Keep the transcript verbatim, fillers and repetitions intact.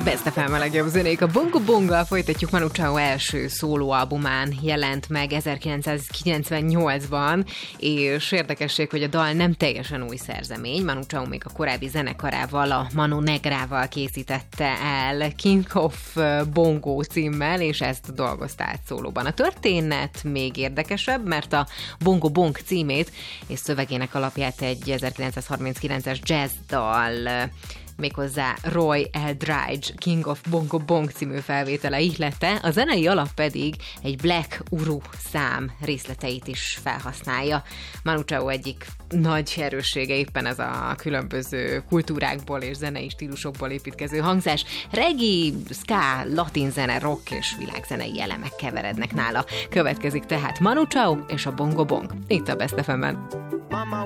Best ef em a legjobb zenék. A Bongo Bonggal folytatjuk. Manu Chao első szólóalbumán jelent meg ezerkilencszázkilencvennyolcban, és érdekesség, hogy a dal nem teljesen új szerzemény. Manu Chao még a korábbi zenekarával, a Mano Negrával készítette el King of Bongo címmel, és ezt dolgozta át szólóban. A történet még érdekesebb, mert a Bongo Bong címét és szövegének alapját egy ezerkilencszázharminckilences jazz dal, méghozzá Roy Eldridge King of Bongo Bong című felvétele ihlette, a zenei alap pedig egy Black Uru szám részleteit is felhasználja. Manu Chao egyik nagy erőssége éppen ez a különböző kultúrákból és zenei stílusokból építkező hangzás. Reggae, ska, latin zene, rock és világzenei elemek keverednek nála. Következik tehát Manu Chao és a Bongo Bong. Itt a Best ef em-ben. Mama